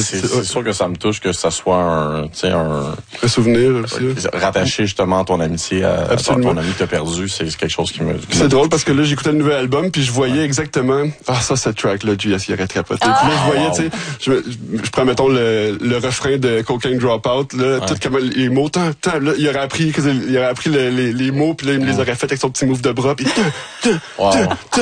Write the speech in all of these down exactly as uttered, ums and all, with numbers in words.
c'est, c'est sûr que ça me touche que ça soit un, tu sais, un... Un souvenir aussi. Rattaché justement à ton amitié, à, à ton ami que t'as perdu, c'est quelque chose qui me... Qui c'est me drôle touche. parce que là, j'écoutais le nouvel album puis je voyais exactement, ah, ça, cette track-là, J S, il aurait capoté. Ah, puis là, je voyais, wow. tu sais, je, je, je prends, mettons, le, le refrain de Cocaine Dropout, là, ouais. tout comme les mots, tant, tant, là, il aurait appris, il aurait appris le, les, les mots puis là, il me les aurait fait avec son petit move de bras puis wow.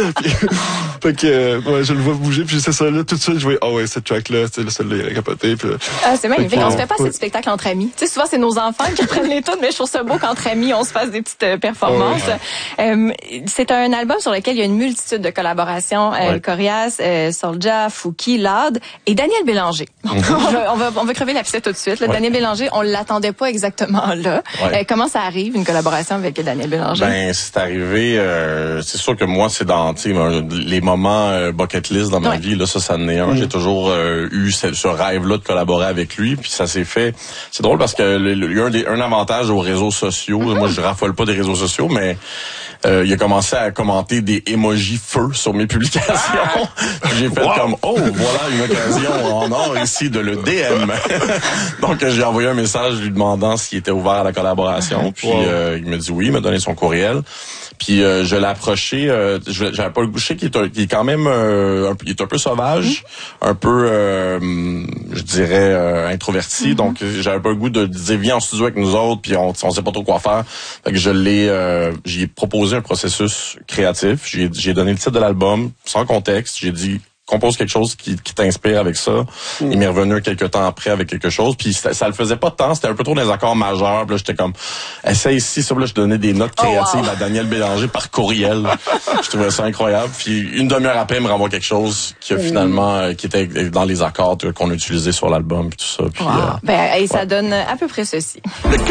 fait que, euh, ouais, je le vois bouger puis c'est ça, là, tout de suite, je voyais, ah oh, ouais, cette track-là, tu sais, celle-là, il aurait capoté puis là, ah, c'est magnifique. On se fait pas ouais. assez de spectacles entre amis. Tu sais, souvent, c'est nos enfants qui prennent les tunes, mais je trouve ça beau qu'entre amis, on se fasse des petites euh, performances. Ouais. Euh, c'est un album sur lequel il y a une multitude de collaborations. Euh, ouais. Corias, euh, Soulja, Fouki, Lard et Daniel Bélanger. Mm-hmm. on, va, on, va, on va crever l'abcès tout de suite. Là. Ouais. Daniel Bélanger, on l'attendait pas exactement là. Ouais. Euh, comment ça arrive, une collaboration avec Daniel Bélanger? Ben, c'est arrivé, euh, c'est sûr que moi, c'est dans les moments euh, bucket list dans ma ouais. vie, là, ça, ça en est un. Mm-hmm. J'ai toujours euh, eu ce, ce rêve-là de collaborer avec lui, puis ça s'est fait. C'est drôle parce que il y a un, des, un avantage aux réseaux sociaux. Mm-hmm. Moi, je raffole pas des réseaux sociaux, mais euh, il a commencé à commenter des emojis feu sur mes publications. J'ai fait wow. comme, oh, voilà une occasion en or ici de le D M. Donc, j'ai envoyé un message lui demandant s'il était ouvert à la collaboration. Puis, wow. euh, il me dit oui, il m'a donné son courriel. Puis, euh, je l'ai approché, euh, j'avais pas le goût, je sais qu'il est, un, qu'il est quand même, euh, un, il est un peu sauvage, mm-hmm. un peu, euh, je dirais, euh, introverti. Mm-hmm. Donc, j'avais pas le goût de dire, viens en studio avec nous autres, puis on, on sait pas trop quoi faire. Fait que je l'ai, euh, j'ai proposé un processus créatif. J'ai, j'ai donné le titre de l'album, sans contexte. J'ai dit, compose quelque chose qui, qui t'inspire avec ça. Mm. Il m'est revenu quelques temps après avec quelque chose. Puis ça, ça le faisait pas de temps. C'était un peu trop des accords majeurs. Puis là, j'étais comme, essaye ici. Ça, là, je donnais des notes créatives oh, wow. à Daniel Bélanger par courriel. Je trouvais ça incroyable. Puis une demi-heure après, il me renvoie quelque chose qui a finalement, euh, qui était dans les accords qu'on a utilisés sur l'album. Puis tout ça. Puis, wow. euh, ben, et ça ouais. donne à peu près ceci.